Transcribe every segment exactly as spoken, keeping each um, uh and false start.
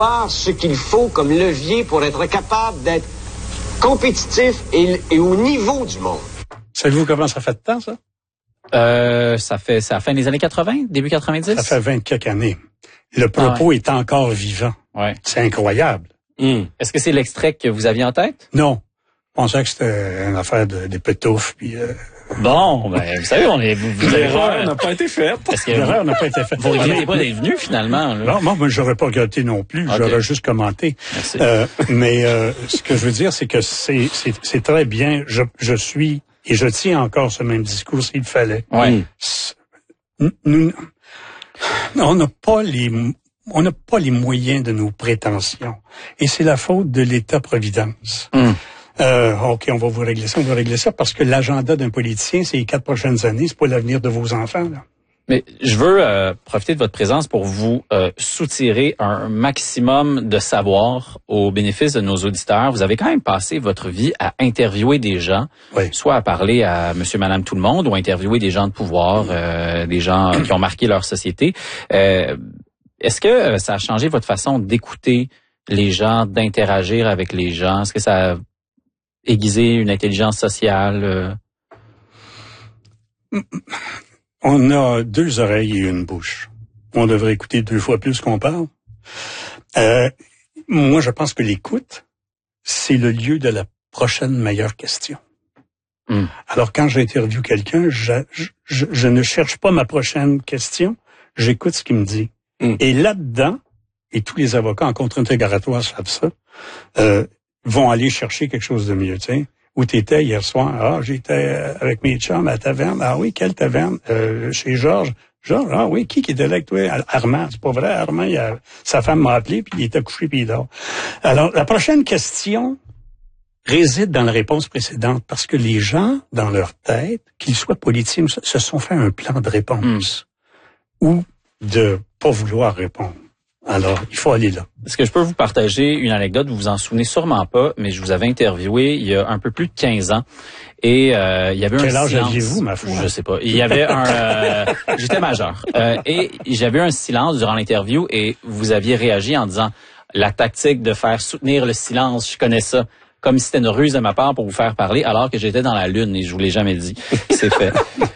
ce qu'il faut comme levier pour être capable d'être compétitif et, et au niveau du monde. Savez-vous comment ça fait de temps, ça? Euh, ça fait, ça fait les années quatre-vingts, début quatre-vingt-dix? Ça fait vingt quelques années. Le propos ah ouais. est encore vivant. Ouais. C'est incroyable. Mmh. Est-ce que c'est l'extrait que vous aviez en tête? Non. Je pensais que c'était une affaire de, des pétoufs, puis... Euh... Bon, ben, vous savez, on est, vous, vous L'erreur n'a pas été faite. L'erreur n'a pas été faite. Vous regrettez pas d'être venu, finalement, là? Non, moi, moi j'aurais pas regretté non plus. Okay. J'aurais juste commenté. Merci. Euh, mais, euh, ce que je veux dire, c'est que c'est, c'est, c'est très bien. Je, je suis, et je tiens encore ce même discours s'il fallait. Ouais. Nous, on n'a pas les, on n'a pas les moyens de nos prétentions. Et c'est la faute de l'État-providence. Mm. Euh, OK, on va vous régler ça, on va régler ça, parce que l'agenda d'un politicien, c'est les quatre prochaines années, c'est pas l'avenir de vos enfants, là. Mais je veux euh, profiter de votre présence pour vous euh, soutirer un maximum de savoir au bénéfice de nos auditeurs. Vous avez quand même passé votre vie à interviewer des gens, oui. soit à parler à monsieur, madame, tout le monde, ou à interviewer des gens de pouvoir, euh, des gens qui ont marqué leur société. Euh, est-ce que ça a changé votre façon d'écouter les gens, d'interagir avec les gens? Est-ce que ça a aiguisé une intelligence sociale? Euh... On a deux oreilles et une bouche. On devrait écouter deux fois plus qu'on parle. Euh, moi, je pense que l'écoute, c'est le lieu de la prochaine meilleure question. Mm. Alors, quand j'interviewe quelqu'un, je, je, je ne cherche pas ma prochaine question, j'écoute ce qu'il me dit. Mm. Et là-dedans, et tous les avocats en contre-interrogatoire savent ça, euh, vont aller chercher quelque chose de mieux, tu sais. Où t'étais hier soir? Ah, j'étais avec mes chums à la taverne. Ah oui, quelle taverne? Euh, chez Georges. Georges, ah oui, qui qui était là avec toi? Armand. C'est pas vrai, Armand, il a, sa femme m'a appelé, puis il était couché, puis il dort. Alors, la prochaine question réside dans la réponse précédente, parce que les gens, dans leur tête, qu'ils soient politiciens, se sont fait un plan de réponse. Mm. Ou de pas vouloir répondre. Alors, il faut aller là. Est-ce que je peux vous partager une anecdote? Vous vous en souvenez sûrement pas, mais je vous avais interviewé il y a un peu plus de quinze ans. Et euh, il y avait Quel un âge silence. aviez-vous, ma foi? Je sais pas. Il y avait un... Euh, j'étais majeur. Euh, et j'avais un silence durant l'interview et vous aviez réagi en disant la tactique de faire soutenir le silence, je connais ça. Comme si c'était une ruse de ma part pour vous faire parler, alors que j'étais dans la lune et je vous l'ai jamais dit. C'est fait.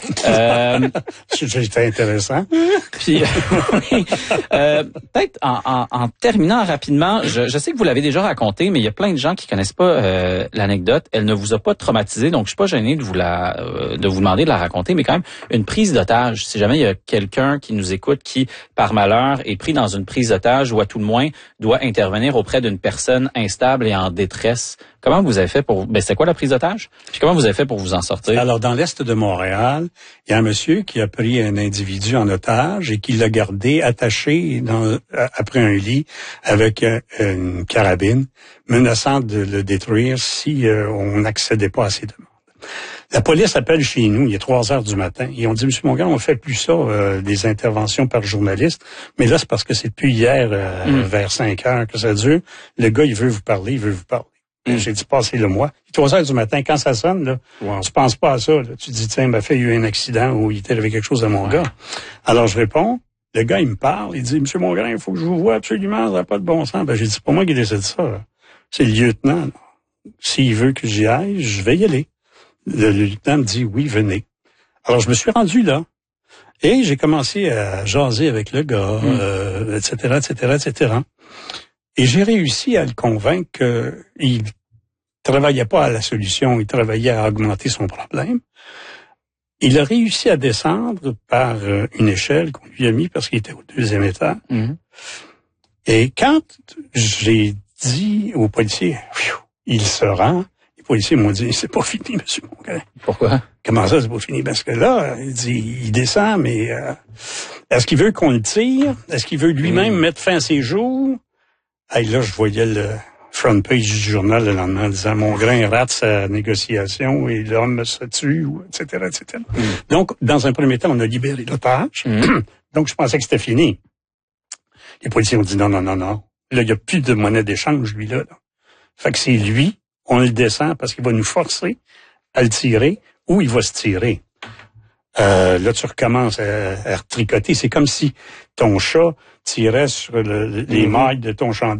euh, C'était intéressant. Puis, oui, euh, peut-être en, en, en terminant rapidement, je, je sais que vous l'avez déjà raconté, mais il y a plein de gens qui connaissent pas euh, l'anecdote. Elle ne vous a pas traumatisé, donc je suis pas gêné de vous la, euh, de vous demander de la raconter, mais quand même une prise d'otage. Si jamais il y a quelqu'un qui nous écoute qui, par malheur, est pris dans une prise d'otage ou à tout le moins doit intervenir auprès d'une personne instable et en détresse. Comment vous avez fait pour... Ben, c'est quoi la prise d'otage? Puis comment vous avez fait pour vous en sortir? Alors, dans l'est de Montréal, il y a un monsieur qui a pris un individu en otage et qui l'a gardé attaché dans, après un lit avec une carabine, menaçant de le détruire si euh, on n'accédait pas à ses demandes. La police appelle chez nous, il est trois heures du matin, et on dit, Monsieur Mongrain, on fait plus ça, euh, des interventions par journaliste, mais là, c'est parce que c'est depuis hier, euh, mm. vers cinq heures que ça dure. Le gars, il veut vous parler, il veut vous parler. Mm. J'ai dit, passez-le moi. trois heures du matin, quand ça sonne, là, wow. Tu penses pas à ça. Là. Tu dis, tiens, ma fille, il y a eu un accident ou il était avec quelque chose à mon ouais. gars. Alors, je réponds. Le gars, il me parle. Il dit, Monsieur Mongrain, il faut que je vous voie absolument. Ça n'a pas de bon sens. Ben, j'ai dit, c'est pas moi qui décide ça. Là. C'est le lieutenant. S'il veut que j'y aille, je vais y aller. Le, le lieutenant me dit, oui, venez. Alors, je me suis rendu là. Et j'ai commencé à jaser avec le gars, mm. euh, et cetera, et cetera, et cetera. Et j'ai réussi à le convaincre qu'il travaillait pas à la solution, il travaillait à augmenter son problème. Il a réussi à descendre par une échelle qu'on lui a mis parce qu'il était au deuxième étage. Mm-hmm. Et quand j'ai dit aux policiers, il se rend, les policiers m'ont dit, c'est pas fini, monsieur Mongrain. Pourquoi? Comment ça, c'est pas fini? Parce que là, il dit, il descend, mais euh, est-ce qu'il veut qu'on le tire? Est-ce qu'il veut lui-même mm. mettre fin à ses jours? Hey, là, je voyais le front page du journal le lendemain en disant « Mongrain rate sa négociation et l'homme se tue », et cetera, et cetera. Mm. Donc, dans un premier temps, on a libéré l'otage. Mm. Donc, je pensais que c'était fini. Les policiers ont dit « Non, non, non, non. Là, il n'y a plus de monnaie d'échange, lui, là, là. » Fait que c'est lui, on le descend parce qu'il va nous forcer à le tirer ou il va se tirer. Euh, là, tu recommences à, à retricoter. C'est comme si ton chat tirait sur le, les mailles de ton chandail.